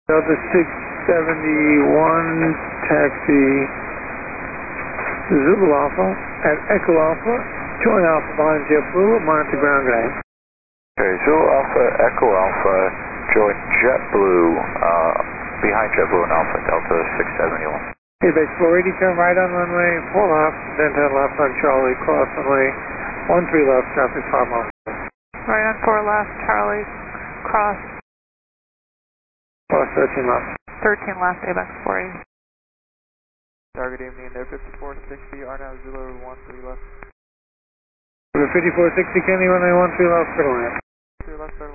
Delta 671, taxi Zulu Alpha at Echo Alpha, join Alpha behind JetBlue, monitor ground guide. Okay, Zulu Alpha, Echo Alpha, join JetBlue, behind JetBlue and Alpha Delta 671. Okay, base 480, turn right on runway 4 left, then turn left on Charlie, cross runway 13 left, traffic 5 miles. Right on 4 left, Charlie, cross. Cross 13 left. 13 left, ABEX 480. Targeting me in there, 5460, RNAV Zulu 13 left. 5460, Kenny, runway 13 left, clear to land. 3 left,